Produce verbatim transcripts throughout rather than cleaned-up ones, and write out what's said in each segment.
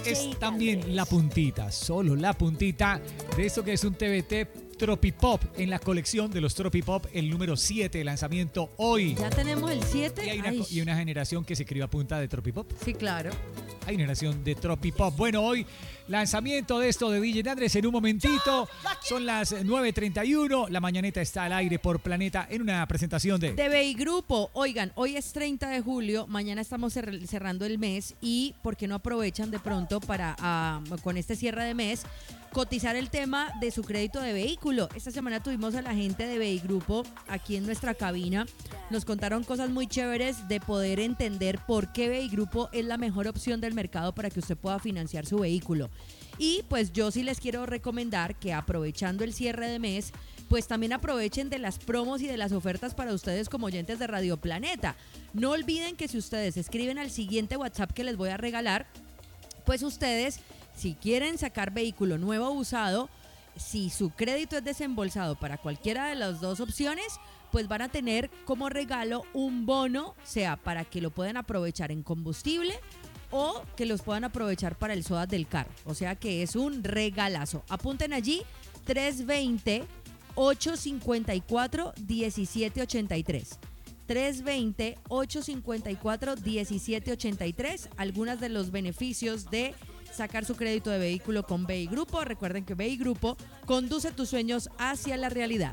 es también la puntita, solo la puntita de esto que es un T V T Tropipop en la colección de los Tropipop, el número siete de lanzamiento hoy. Ya tenemos el siete. Y hay una, y una generación que se escribe a punta de Tropipop. Sí, claro. Hay una generación de Tropipop. Bueno, hoy lanzamiento de esto de D J Andrés en un momentito. Son las nueve treinta y uno. La mañaneta está al aire por Planeta en una presentación de... De Bay Grupo. Oigan, hoy es treinta de julio. Mañana estamos cerrando el mes. Y ¿por qué no aprovechan de pronto para, uh, con este cierre de mes, cotizar el tema de su crédito de vehículo? Esta semana tuvimos a la gente de Bay Grupo aquí en nuestra cabina. Nos contaron cosas muy chéveres de poder entender por qué Bay Grupo es la mejor opción del mercado para que usted pueda financiar su vehículo. Y pues yo sí les quiero recomendar que aprovechando el cierre de mes, pues también aprovechen de las promos y de las ofertas para ustedes como oyentes de Radio Planeta. No olviden que si ustedes escriben al siguiente WhatsApp que les voy a regalar, pues ustedes, si quieren sacar vehículo nuevo o usado, si su crédito es desembolsado para cualquiera de las dos opciones, pues van a tener como regalo un bono, sea para que lo puedan aprovechar en combustible o que los puedan aprovechar para el SOAT del carro. O sea que es un regalazo. Apunten allí tres dos cero, ocho cinco cuatro, uno siete ocho tres. tres dos cero, ocho cinco cuatro, uno siete ocho tres. Algunos de los beneficios de sacar su crédito de vehículo con Bay Grupo. Recuerden que Bay Grupo conduce tus sueños hacia la realidad.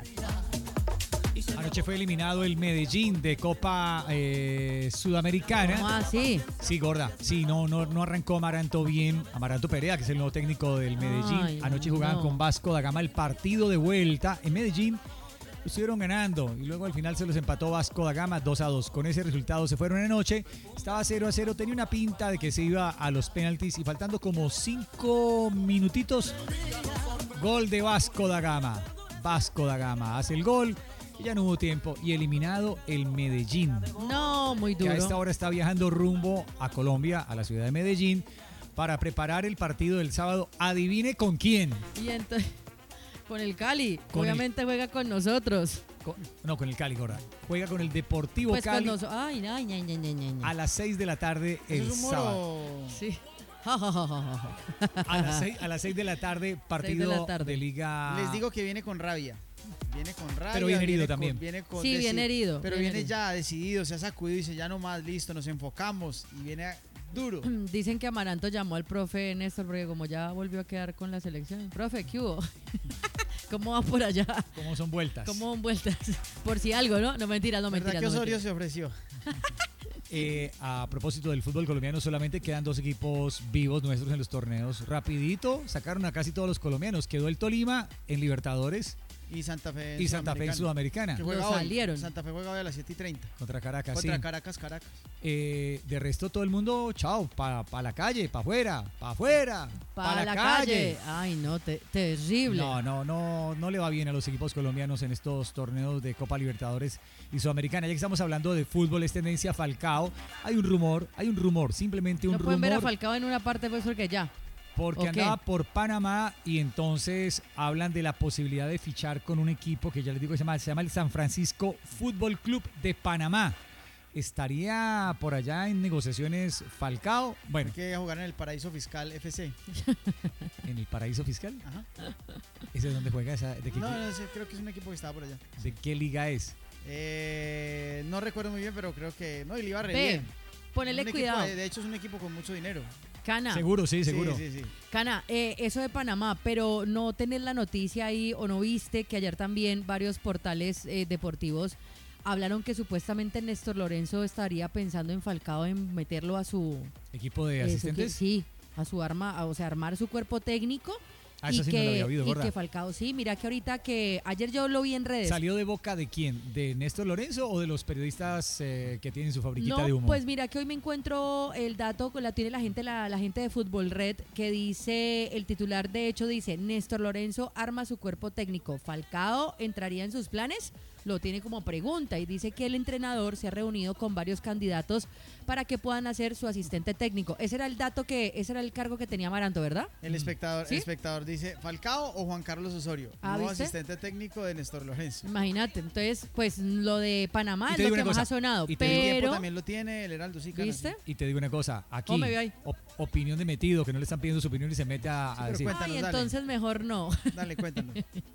Anoche fue eliminado el Medellín de Copa eh, Sudamericana. Ah, sí. Sí, gorda. Sí, no, no, no arrancó Amaranto bien. Amaranto Perea, que es el nuevo técnico del Medellín. Ay, Anoche jugaban no. con Vasco da Gama el partido de vuelta en Medellín. Estuvieron ganando y luego al final se los empató Vasco da Gama dos a dos. Con ese resultado se fueron anoche. Estaba cero a cero. Tenía una pinta de que se iba a los penaltis y faltando como cinco minutitos, gol de Vasco da Gama. Vasco da Gama hace el gol. Y ya no hubo tiempo y eliminado el Medellín. No, muy duro. Que a esta hora está viajando rumbo a Colombia, a la ciudad de Medellín, para preparar el partido del sábado. Adivine con quién. Y entonces, con el Cali. Con Obviamente el, juega con nosotros. Con, no, con el Cali, gorda. Juega con el Deportivo pues Cali. Con ay, ay, ay, ay, ay, ay. A las seis de la tarde el sábado. Sí. a, las seis, a las seis de la tarde, partido de, la tarde. de Liga. Les digo que viene con rabia. Viene con rabia. Pero viene herido viene también. Con, viene con sí, deci- viene herido. Pero viene viene herido. ya decidido, se ha sacudido y dice ya no más, listo, nos enfocamos. Y viene duro. Dicen que Amaranto llamó al profe Néstor porque como ya volvió a quedar con la selección. Profe, ¿qué hubo? ¿Cómo va por allá? ¿Cómo son vueltas? ¿Cómo son vueltas? Por si algo, ¿no? No mentiras, no mentiras. ¿Verdad que no Osorio mentiras. se ofreció? Eh, a propósito del fútbol colombiano, solamente quedan dos equipos vivos nuestros en los torneos. Rapidito, sacaron a casi todos los colombianos. Quedó el Tolima en Libertadores. Y Santa Fe y Santa Fe Sudamericana. Que juega Lo hoy. salieron. Santa Fe juega hoy a las siete y treinta. Contra Caracas, Contra sí. Caracas, Caracas. Eh, de resto, todo el mundo, chao, para pa la calle, para afuera, para afuera, para pa la, la calle. calle. Ay, no, te, terrible. No, no, no, no le va bien a los equipos colombianos en estos torneos de Copa Libertadores y Sudamericana. Ya que estamos hablando de fútbol, es tendencia Falcao. Hay un rumor, hay un rumor, simplemente un no rumor. No pueden ver a Falcao en una parte, pues porque ya. Porque okay. andaba por Panamá y entonces hablan de la posibilidad de fichar con un equipo que ya les digo que se llama, se llama el San Francisco Fútbol Club de Panamá. ¿Estaría por allá en negociaciones Falcao? Bueno. Hay que jugar en el Paraíso Fiscal F C. ¿En el Paraíso Fiscal? Ajá. ¿Ese es donde juega? Esa, ¿de qué no, no sé, creo que es un equipo que estaba por allá. ¿De qué liga es? Eh, no recuerdo muy bien, pero creo que... No, y le iba re Ve, bien. Ponele cuidado. Equipo, de hecho, es un equipo con mucho dinero. Cana. Seguro, sí, seguro. Sí, sí, sí. Cana, eh, eso de Panamá, pero no tenés la noticia ahí o no viste que ayer también varios portales eh, deportivos hablaron que supuestamente Néstor Lorenzo estaría pensando en Falcao en meterlo a su equipo de asistentes. Su, sí, a su arma, a, o sea, armar su cuerpo técnico. Ah, y eso sí que, no lo había oído, y gorda. que Falcao, sí, mira que ahorita que ayer yo lo vi en redes. ¿Salió de boca de quién? ¿De Néstor Lorenzo o de los periodistas eh, que tienen su fabriquita no, de humo? Pues mira que hoy me encuentro el dato, la tiene la gente, la, la gente de Fútbol Red, que dice, el titular de hecho dice, Néstor Lorenzo arma su cuerpo técnico, Falcao entraría en sus planes. lo tiene como pregunta y dice que el entrenador se ha reunido con varios candidatos para que puedan hacer su asistente técnico. Ese era el dato que, ese era el cargo que tenía Amaranto, ¿verdad? El espectador, ¿Sí? el espectador dice Falcao o Juan Carlos Osorio, Ah, nuevo ¿viste? asistente técnico de Néstor Lorenzo. Imagínate, entonces, pues lo de Panamá Y es te lo digo que una más cosa, ha sonado, y te El digo- tiempo pero, también lo tiene el Heraldo, sí, Cana, ¿viste? sí. Y te digo una cosa, aquí, ¿Cómo me vio ahí? op- opinión de metido, que no le están pidiendo su opinión y se mete a, Sí, a pero decir cuéntanos, Ay, dale. entonces mejor no. Dale, cuéntanos.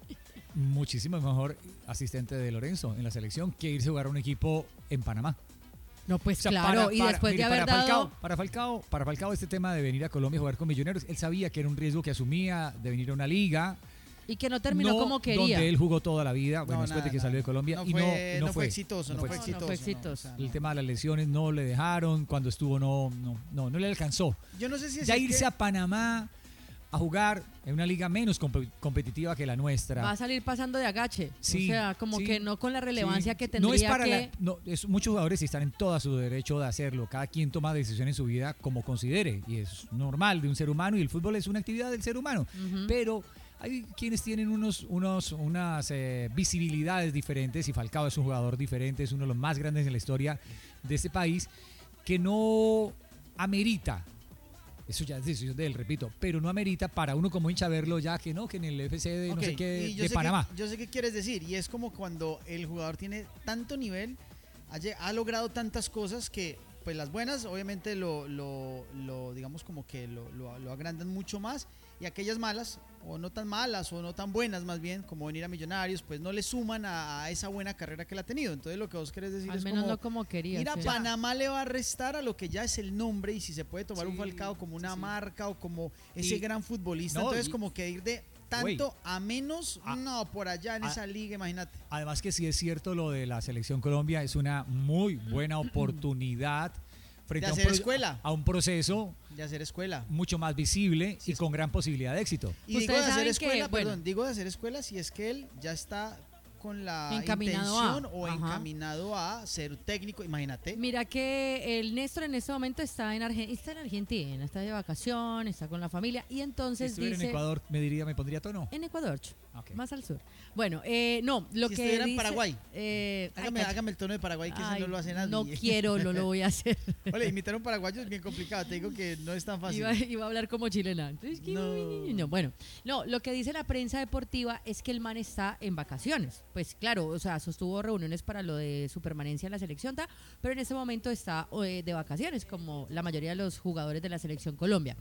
muchísimo mejor asistente de Lorenzo en la selección que irse a jugar a un equipo en Panamá. No, pues O sea, claro, para- y para- después mire, de haber para dado... Falcao, para Falcao, para Falcao este tema de venir a Colombia a jugar con Millonarios, él sabía que era un riesgo que asumía de venir a una liga. Y que no terminó no como quería. Donde él jugó toda la vida, bueno, No, después nada, de que salió de nada. Colombia. No y fue- no, no no fue exitoso, no fue No, no exitoso. fue exitoso. o sea, El no. tema de las lesiones no le dejaron, cuando estuvo no, no, no, no le alcanzó. Yo no sé si es Ya el irse que- a Panamá a jugar en una liga menos comp- competitiva que la nuestra. Va a salir pasando de agache. Sí, o sea, como sí, que no con la relevancia sí. que tendría No es para que... la- no, es- muchos jugadores están en todo su derecho de hacerlo. Cada quien toma decisiones en su vida como considere. Y es normal de un ser humano y el fútbol es una actividad del ser humano. Ujú. Pero hay quienes tienen unos, unos, unas eh, visibilidades diferentes y Falcao es un jugador diferente, es uno de los más grandes en la historia de este país, que no amerita, eso ya es decisión de él, repito, pero no amerita para uno como hincha verlo ya que no, que en el F C de no Ok, sé qué, y yo de sé Panamá. que- yo sé qué quieres decir, y es como cuando el jugador tiene tanto nivel, ha, lle- ha logrado tantas cosas que, pues las buenas, obviamente lo, lo, lo, digamos como que lo, lo, lo agrandan mucho más, y aquellas malas, o no tan malas, o no tan buenas más bien, como venir a Millonarios, pues no le suman a, a esa buena carrera que él ha tenido. Entonces lo que vos querés decir Al es menos como, no como quería. mira, sí. Panamá le va a restar a lo que ya es el nombre, y si se puede tomar un Sí, Falcao como una sí, sí. marca o como ese Y- gran futbolista, no, entonces y- como que ir de tanto a menos, Ah. no, por allá en Ah. esa liga, imagínate. Además que sí es cierto lo de la selección Colombia, es una muy buena oportunidad frente De a un, hacer pro- escuela. a un proceso De hacer escuela. mucho más visible y con gran posibilidad de éxito. Y digo Ustedes de hacer saben que, escuela, bueno. perdón, digo de hacer escuela si es que él ya está con la Encaminado a, intención o ajá. encaminado a ser técnico, imagínate. Mira que el Néstor en este momento está en, Argen- está en Argentina, está de vacaciones, está con la familia y Si entonces estuviera dice... en Ecuador, me diría, me pondría tono. En Ecuador, ch, Ok. más al sur. Bueno, eh, no, lo Si que estuviera en dice- Paraguay. eh, ay, Hágame, cacha- hágame el tono de Paraguay, que ese ay, no lo hace nadie. no quiero, no lo voy a hacer. Hola, imitar a un paraguayo es bien complicado, te digo que no es tan fácil. Iba, iba a hablar como chilena. Entonces, ¿qué? No. No, bueno, no, lo que dice la prensa deportiva es que el man está en vacaciones. Pues claro, o sea, sostuvo reuniones para lo de su permanencia en la selección, ta, pero en este momento está eh, de vacaciones, como la mayoría de los jugadores de la selección Colombia.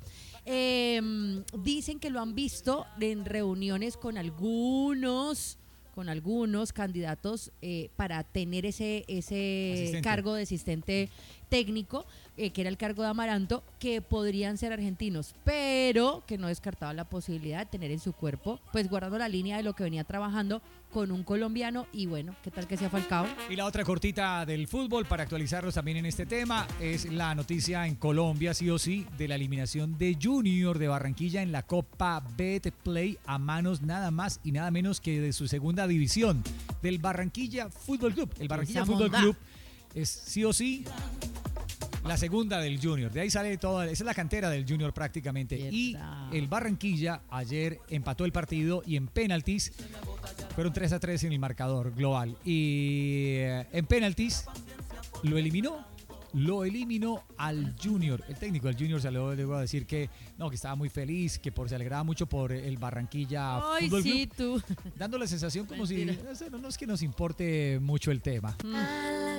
Eh, dicen que lo han visto en reuniones con algunos con algunos candidatos eh, para tener ese, ese Asistente. cargo de asistente técnico, eh, que era el cargo de Amaranto, que podrían ser argentinos, pero que no descartaba la posibilidad de tener en su cuerpo, pues guardando la línea de lo que venía trabajando con un colombiano y bueno, ¿qué tal que sea Falcao? Y la otra cortita del fútbol, para actualizarlos también en este tema, es la noticia en Colombia, sí o sí, de la eliminación de Junior de Barranquilla en la Copa Betplay a manos nada más y nada menos que de su segunda división, del Barranquilla Fútbol Club. El Barranquilla Esa Fútbol monda. Club es sí o sí la segunda del Junior. De ahí sale toda, esa es la cantera del Junior prácticamente. Y Verdad. el Barranquilla ayer empató el partido y en penaltis fueron tres a tres en el marcador global. Y eh, en penaltis lo eliminó. Lo eliminó al Junior. El técnico del Junior salió luego a decir que no, que estaba muy feliz, que por, se alegraba mucho por el Barranquilla Ay, Fútbol sí, Club, tú. dando la sensación como Mentira. si no, sé, no es que nos importe mucho el tema. Mm.